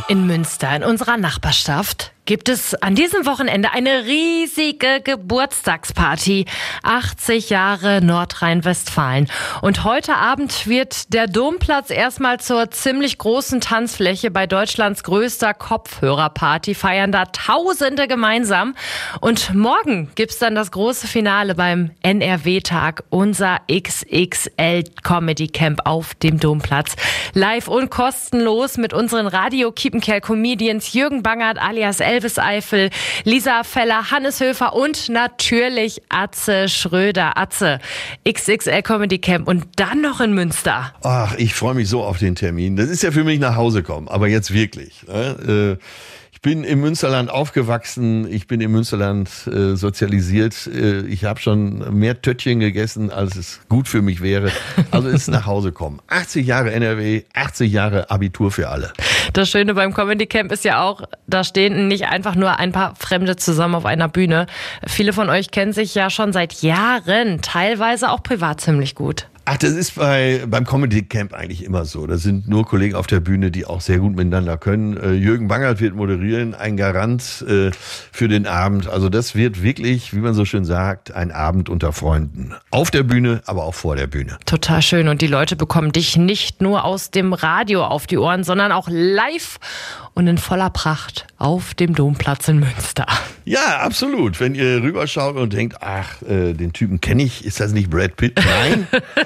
In Münster, in unserer Nachbarschaft, gibt es an diesem Wochenende eine riesige Geburtstagsparty. 80 Jahre Nordrhein-Westfalen. Und heute Abend wird der Domplatz erstmal zur ziemlich großen Tanzfläche bei Deutschlands größter Kopfhörerparty. Feiern da Tausende gemeinsam. Und morgen gibt's dann das große Finale beim NRW-Tag, unser XXL Comedy Camp auf dem Domplatz. Live und kostenlos mit unseren Radio-Kiepenkerl-Comedians Jürgen Bangert alias Elvis Eifel, Lisa Feller, Hannes Höfer und natürlich Atze Schröder. Atze, XXL Comedy Camp und dann noch in Münster. Ach, ich freue mich so auf den Termin. Das ist ja für mich nach Hause kommen, aber jetzt wirklich. Ich bin im Münsterland aufgewachsen, ich bin im Münsterland sozialisiert. Ich habe schon mehr Töttchen gegessen, als es gut für mich wäre. Also ist nach Hause kommen. 80 Jahre NRW, 80 Jahre Abitur für alle. Das Schöne beim Comedy Camp ist ja auch, da stehen nicht einfach nur ein paar Fremde zusammen auf einer Bühne. Viele von euch kennen sich ja schon seit Jahren, teilweise auch privat ziemlich gut. Ach, das ist beim Comedy Camp eigentlich immer so. Da sind nur Kollegen auf der Bühne, die auch sehr gut miteinander können. Jürgen Bangert wird moderieren, ein Garant für den Abend. Also das wird wirklich, wie man so schön sagt, ein Abend unter Freunden. Auf der Bühne, aber auch vor der Bühne. Total schön. Und die Leute bekommen dich nicht nur aus dem Radio auf die Ohren, sondern auch live und in voller Pracht auf dem Domplatz in Münster. Ja, absolut. Wenn ihr rüberschaut und denkt, ach, den Typen kenne ich, ist das nicht Brad Pitt? Nein.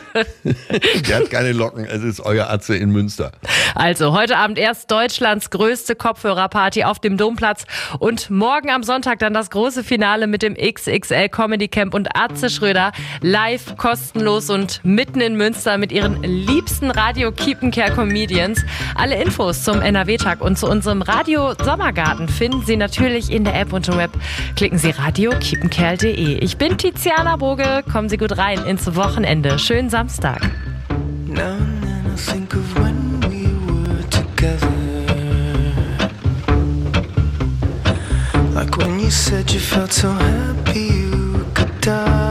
Der hat keine Locken, es ist euer Atze in Münster. Also heute Abend erst Deutschlands größte Kopfhörerparty auf dem Domplatz und morgen am Sonntag dann das große Finale mit dem XXL Comedy Camp und Atze Schröder live, kostenlos und mitten in Münster mit ihren liebsten Radio-Kiepenkerl-Comedians. Alle Infos zum NRW-Tag und zu unserem Radio-Sommergarten finden Sie natürlich in der App und im Web. Klicken Sie radio-kiepenkerl.de. Ich bin Tiziana Boge, kommen Sie gut rein ins Wochenende. Schönen Samstag. Now and then I think of when we were together, like when you said you felt so happy you could die.